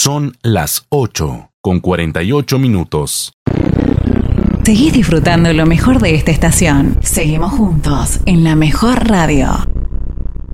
Son las 8:48. Seguís disfrutando lo mejor de esta estación. Seguimos juntos en la mejor radio.